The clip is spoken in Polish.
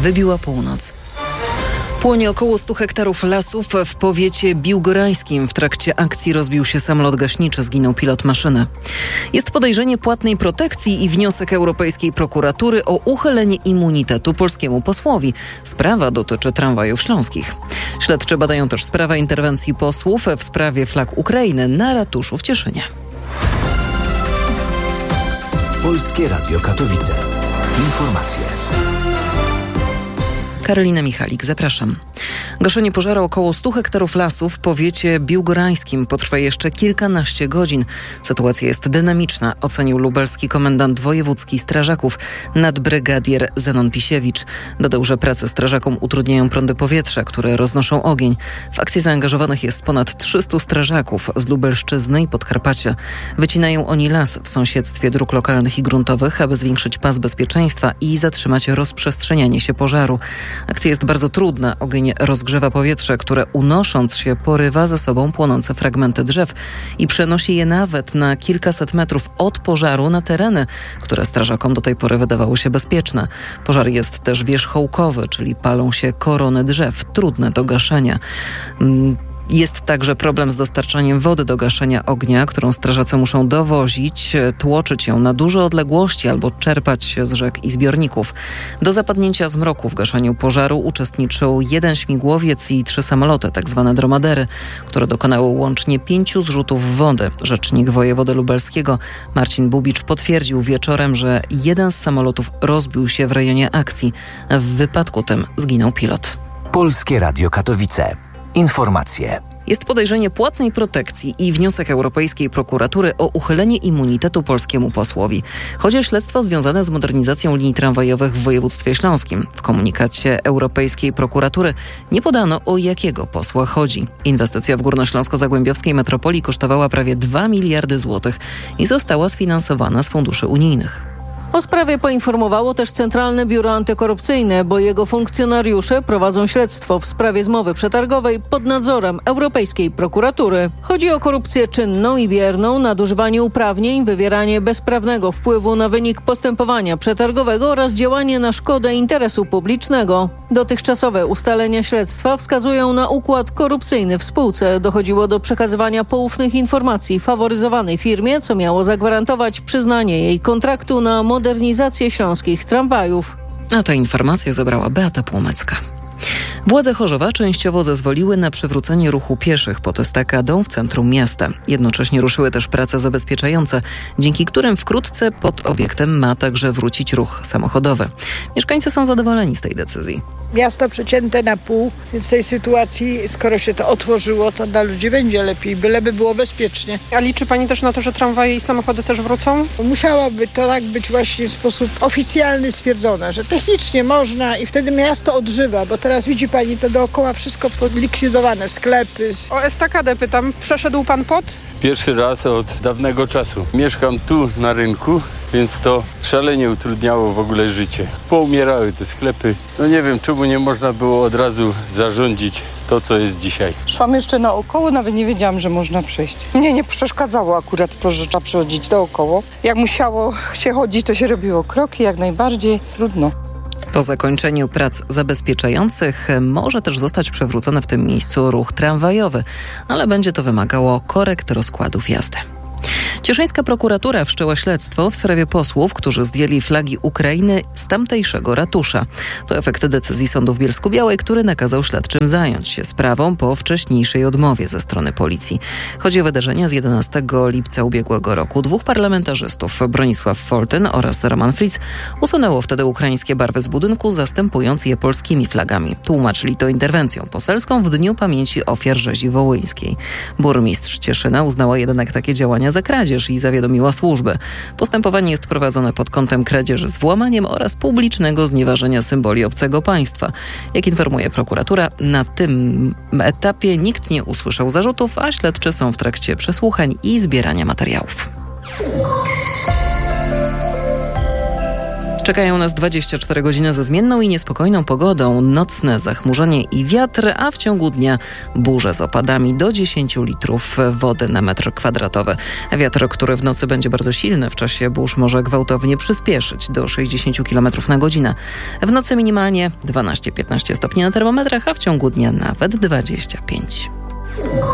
Wybiła północ. Płonie około 100 hektarów lasów w powiecie biłgorajskim. W trakcie akcji rozbił się samolot gaśniczy, zginął pilot maszyny. Jest podejrzenie płatnej protekcji i wniosek Europejskiej Prokuratury o uchylenie immunitetu polskiemu posłowi. Sprawa dotyczy tramwajów śląskich. Śledczy badają też sprawę interwencji posłów w sprawie flag Ukrainy na ratuszu w Cieszynie. Polskie Radio Katowice. Informacje. Karolina Michalik, zapraszam. Gaszenie pożaru około 100 hektarów lasów w powiecie biłgorajskim potrwa jeszcze kilkanaście godzin. Sytuacja jest dynamiczna, ocenił lubelski komendant wojewódzki strażaków nadbrygadier Zenon Pisiewicz. Dodał, że prace strażakom utrudniają prądy powietrza, które roznoszą ogień. W akcji zaangażowanych jest ponad 300 strażaków z Lubelszczyzny i Podkarpacia. Wycinają oni las w sąsiedztwie dróg lokalnych i gruntowych, aby zwiększyć pas bezpieczeństwa i zatrzymać rozprzestrzenianie się pożaru. Akcja jest bardzo trudna. Ogień rozgrzewa powietrze, które unosząc się porywa ze sobą płonące fragmenty drzew i przenosi je nawet na kilkaset metrów od pożaru na tereny, które strażakom do tej pory wydawały się bezpieczne. Pożar jest też wierzchołkowy, czyli palą się korony drzew, trudne do gaszenia. Jest także problem z dostarczaniem wody do gaszenia ognia, którą strażacy muszą dowozić, tłoczyć ją na duże odległości albo czerpać z rzek i zbiorników. Do zapadnięcia zmroku w gaszeniu pożaru uczestniczył 1 śmigłowiec i 3 samoloty, tzw. dromadery, które dokonały łącznie 5 zrzutów wody. Rzecznik wojewody lubelskiego Marcin Bubicz potwierdził wieczorem, że jeden z samolotów rozbił się w rejonie akcji. W wypadku tym zginął pilot. Polskie Radio Katowice. Informacje. Jest podejrzenie płatnej protekcji i wniosek Europejskiej Prokuratury o uchylenie immunitetu polskiemu posłowi. Chodzi o śledztwo związane z modernizacją linii tramwajowych w województwie śląskim. W komunikacie Europejskiej Prokuratury nie podano, o jakiego posła chodzi. Inwestycja w górnośląsko-zagłębiowskiej metropolii kosztowała prawie 2 miliardy złotych i została sfinansowana z funduszy unijnych. O sprawie poinformowało też Centralne Biuro Antykorupcyjne, bo jego funkcjonariusze prowadzą śledztwo w sprawie zmowy przetargowej pod nadzorem Europejskiej Prokuratury. Chodzi o korupcję czynną i bierną, nadużywanie uprawnień, wywieranie bezprawnego wpływu na wynik postępowania przetargowego oraz działanie na szkodę interesu publicznego. Dotychczasowe ustalenia śledztwa wskazują na układ korupcyjny w spółce. Dochodziło do przekazywania poufnych informacji faworyzowanej firmie, co miało zagwarantować przyznanie jej kontraktu na modernizację śląskich tramwajów. A tę informację zebrała Beata Płomecka. Władze Chorzowa częściowo zezwoliły na przywrócenie ruchu pieszych pod estakadą w centrum miasta. Jednocześnie ruszyły też prace zabezpieczające, dzięki którym wkrótce pod obiektem ma także wrócić ruch samochodowy. Mieszkańcy są zadowoleni z tej decyzji. Miasto przecięte na pół, więc w tej sytuacji, skoro się to otworzyło, to dla ludzi będzie lepiej, byleby było bezpiecznie. A liczy pani też na to, że tramwaje i samochody też wrócą? Musiałaby to tak być właśnie w sposób oficjalny stwierdzone, że technicznie można i wtedy miasto odżywa, bo teraz widzi pani to dookoła wszystko podlikwidowane, sklepy. O estakadę pytam, przeszedł pan pod? Pierwszy raz od dawnego czasu. Mieszkam tu na rynku, więc to szalenie utrudniało w ogóle życie. Poumierały te sklepy. No nie wiem, czemu nie można było od razu zarządzić to, co jest dzisiaj. Szłam jeszcze naokoło, nawet nie wiedziałam, że można przejść. Mnie nie przeszkadzało akurat to, że trzeba przechodzić naokoło. Jak musiało się chodzić, to się robiło kroki, jak najbardziej. Trudno. Po zakończeniu prac zabezpieczających może też zostać przywrócony w tym miejscu ruch tramwajowy, ale będzie to wymagało korekt rozkładów jazdy. Cieszyńska prokuratura wszczęła śledztwo w sprawie posłów, którzy zdjęli flagi Ukrainy z tamtejszego ratusza. To efekt decyzji sądu w Bielsku-Białej, który nakazał śledczym zająć się sprawą po wcześniejszej odmowie ze strony policji. Chodzi o wydarzenia z 11 lipca ubiegłego roku. 2 parlamentarzystów, Bronisław Foltyn oraz Roman Fritz, usunęło wtedy ukraińskie barwy z budynku, zastępując je polskimi flagami. Tłumaczyli to interwencją poselską w Dniu Pamięci Ofiar Rzezi Wołyńskiej. Burmistrz Cieszyna uznała jednak takie działania za kradzież i zawiadomiła służby. Postępowanie jest prowadzone pod kątem kradzieży z włamaniem oraz publicznego znieważenia symboli obcego państwa. Jak informuje prokuratura, na tym etapie nikt nie usłyszał zarzutów, a śledczy są w trakcie przesłuchań i zbierania materiałów. Czekają nas 24 godziny ze zmienną i niespokojną pogodą, nocne zachmurzenie i wiatr, a w ciągu dnia burze z opadami do 10 litrów wody na metr kwadratowy. Wiatr, który w nocy będzie bardzo silny, w czasie burz może gwałtownie przyspieszyć do 60 km na godzinę. W nocy minimalnie 12-15 stopni na termometrach, a w ciągu dnia nawet 25.